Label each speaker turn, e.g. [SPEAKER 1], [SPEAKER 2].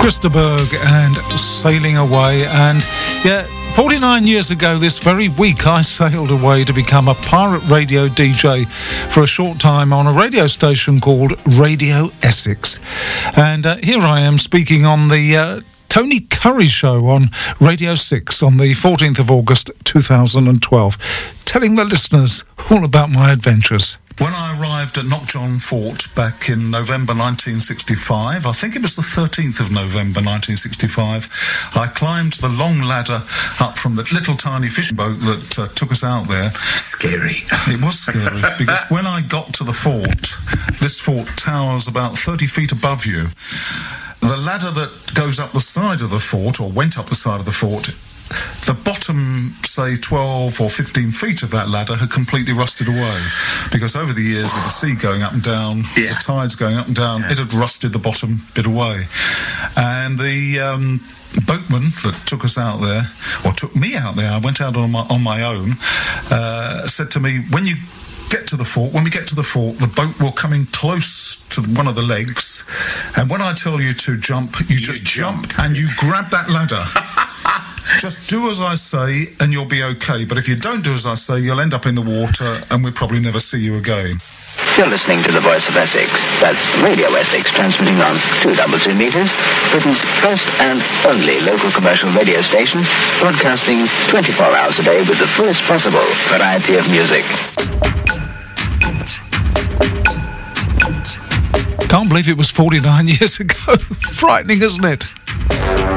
[SPEAKER 1] Krista Berg and Sailing Away. And yeah, 49 years ago this very week I sailed away to become a pirate radio DJ for a short time on a radio station called Radio Essex. And here I am speaking on the Tony Curry Show on Radio 6 on the 14th of August 2012, telling the listeners all about my adventures. When I arrived at Knockjohn Fort back in November 1965, I think it was the 13th of November 1965, I climbed the long ladder up from the little tiny fishing boat that took us out there.
[SPEAKER 2] Scary.
[SPEAKER 1] It was scary, because when I got to the fort, this fort towers about 30 feet above you. The ladder that goes up the side of the fort, or went up the side of the fort, the bottom, say, 12 or 15 feet of that ladder had completely rusted away, because over the years, with the sea going up and down, the tides going up and down, it had rusted the bottom bit away. And the boatman that took us out there, or took me out there, I went out on my own, said to me, when we get to the fort, the boat will come in close to one of the legs, and when I tell you to jump, you just jump and you grab that ladder. Just do as I say and you'll be okay, but if you don't do as I say, you'll end up in the water and we'll probably never see you again.
[SPEAKER 3] You're listening to the Voice of Essex. That's Radio Essex, transmitting on 222 metres, Britain's first and only local commercial radio station, broadcasting 24 hours a day with the fullest possible variety of music.
[SPEAKER 1] Can't believe it was 49 years ago. Frightening, isn't it?